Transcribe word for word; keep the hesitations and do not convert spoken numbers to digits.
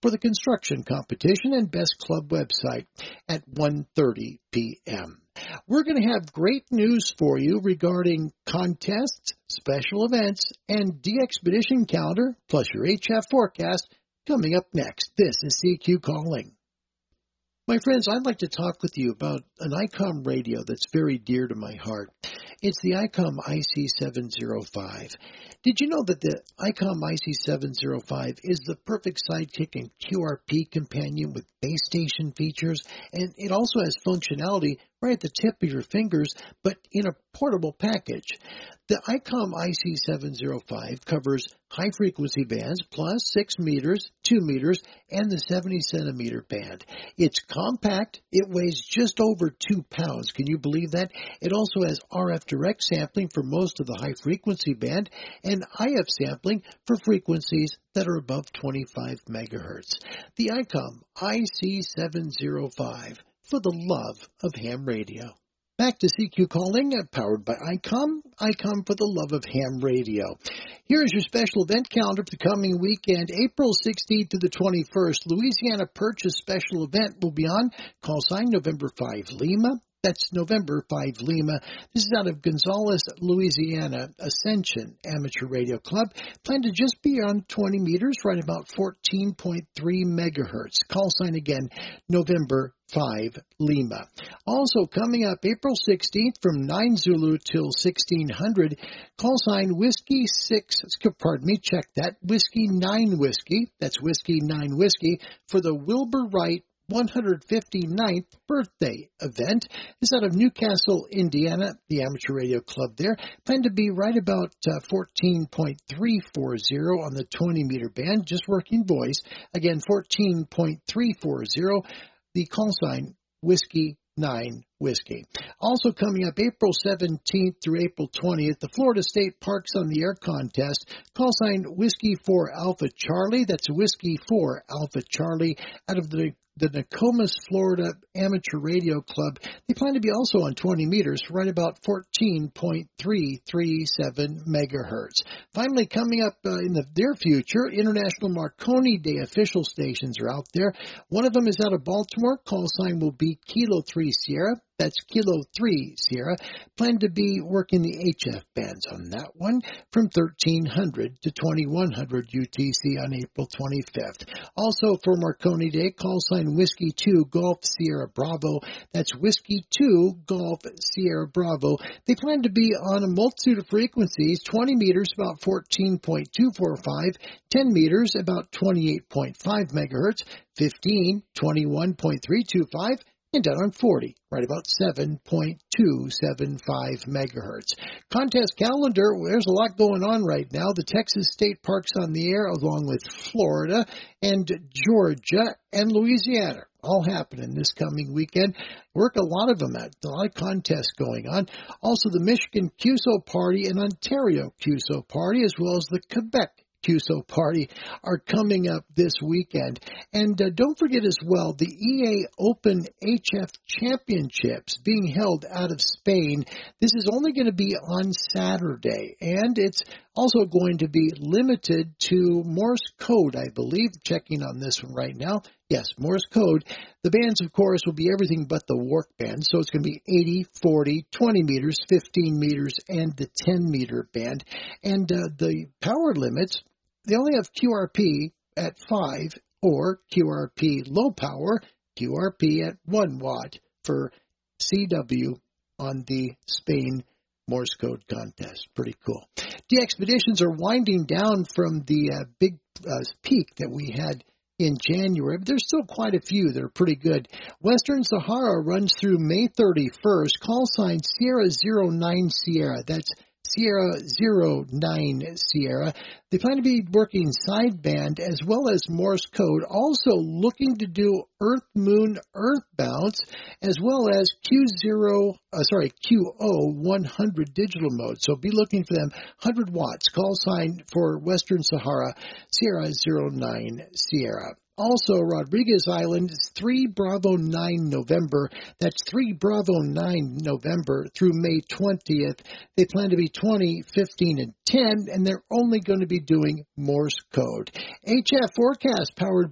for the construction competition and best club website at one thirty p.m. We're going to have great news for you regarding contests, special events, and DXpedition calendar, plus your H F forecast coming up next. This is C Q Calling. My friends, I'd like to talk with you about an ICOM radio that's very dear to my heart. It's the ICOM I C seven oh five. Did you know that the ICOM I C seven oh five is the perfect sidekick and Q R P companion with base station features? And it also has functionality right at the tip of your fingers, but in a portable package. The ICOM I C seven oh five covers high-frequency bands plus six meters, two meters, and the seventy centimeter band. It's compact. It weighs just over two pounds. Can you believe that? It also has R F direct sampling for most of the high-frequency band and I F sampling for frequencies that are above twenty-five megahertz. The ICOM I C seven oh five, for the love of ham radio. Back to C Q Calling, powered by ICOM. ICOM for the love of ham radio. Here is your special event calendar for the coming weekend. April sixteenth to the twenty-first, Louisiana Purchase special event will be on. Call sign November five Lima. That's November five Lima. This is out of Gonzales, Louisiana, Ascension Amateur Radio Club. Planned to just be on twenty meters, right about fourteen point three megahertz. Call sign again, November five Lima. Also coming up April sixteenth from nine Zulu till sixteen hundred, call sign Whiskey six, pardon me, check that, Whiskey nine Whiskey, that's Whiskey nine Whiskey, for the Wilbur Wright one hundred fifty-ninth birthday event. Is out of Newcastle, Indiana, the Amateur Radio Club there. Planned to be right about uh, fourteen point three four zero on the twenty meter band, just working voice. Again, fourteen point three four zero. The call sign, Whiskey nine Whiskey. Also coming up April seventeenth through April twentieth, the Florida State Parks on the Air contest. Call sign Whiskey four Alpha Charlie. That's Whiskey four Alpha Charlie out of the the Nokomis, Florida Amateur Radio Club. They plan to be also on twenty meters, right about fourteen point three three seven megahertz. Finally, coming up uh, in the near future, International Marconi Day official stations are out there. One of them is out of Baltimore. Call sign will be Kilo three Sierra. That's Kilo three Sierra. Plan to be working the H F bands on that one from thirteen hundred to twenty-one hundred U T C on April twenty-fifth. Also for Marconi Day, call sign Whiskey two Golf Sierra Bravo. That's Whiskey two Golf Sierra Bravo. They plan to be on a multitude of frequencies, twenty meters, about fourteen point two four five, ten meters, about twenty-eight point five megahertz, fifteen, twenty-one point three two five, and down on forty, right about seven point two seven five megahertz. Contest calendar, there's a lot going on right now. The Texas State Parks on the Air, along with Florida and Georgia and Louisiana, all happening this coming weekend. Work a lot of them at, a lot of contests going on. Also the Michigan Q S O Party and Ontario Q S O Party, as well as the Quebec Q S O Party are coming up this weekend. And uh, don't forget as well, the E A Open H F Championships being held out of Spain. This is only going to be on Saturday, and it's also going to be limited to Morse code, I believe. Checking on this one right now. Yes, Morse code. The bands, of course, will be everything but the work band. So it's going to be eighty, forty, twenty meters, fifteen meters, and the ten meter band. And uh, the power limits, they only have Q R P at five or Q R P low power, Q R P at one watt for C W on the Spain Morse code contest. Pretty cool. DXpeditions are winding down from the uh, big uh, peak that we had in January, but there's still quite a few that are pretty good. Western Sahara runs through May thirty-first. Call sign Sierra zero nine Sierra. That's Sierra zero nine Sierra. They plan to be working sideband as well as Morse code, also looking to do Earth-Moon Earth bounce, as well as Q zero, uh, sorry, Q O one hundred digital mode. So be looking for them. one hundred watts. Call sign for Western Sahara, Sierra zero nine Sierra. Also, Rodriguez Island is three Bravo nine November. That's three Bravo nine November through May twentieth. They plan to be twenty, fifteen, and ten, and they're only going to be doing Morse code. H F forecast powered